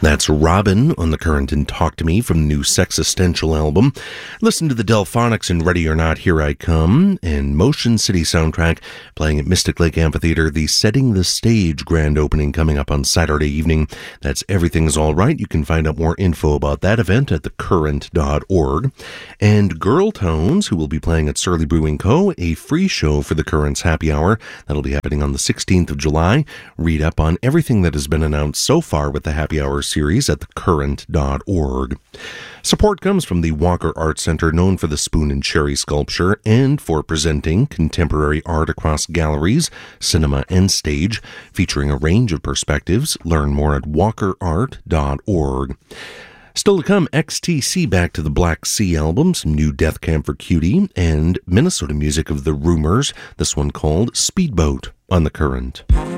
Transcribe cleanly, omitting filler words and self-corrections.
That's Robin on The Current and Talk to Me from the new Sexistential album. Listen to the Delphonics in Ready or Not, Here I Come, and Motion City soundtrack playing at Mystic Lake Amphitheater, the Setting the Stage grand opening coming up on Saturday evening. That's Everything's All Right. You can find out more info about that event at thecurrent.org. And Girl Tones, who will be playing at Surly Brewing Co., a free show for the Current's Happy Hour. That'll be happening on the 16th of July. Read up on everything that has been announced so far with the Happy Hour series at thecurrent.org. Support comes from the Walker Art Center, known for the Spoon and Cherry sculpture and for presenting contemporary art across galleries, cinema, and stage, featuring a range of perspectives. Learn more at walkerart.org. Still to come, XTC back to the Black Sea album, some new Death Camp for Cutie, and Minnesota music of The Rumors, this one called Speedboat on The Current.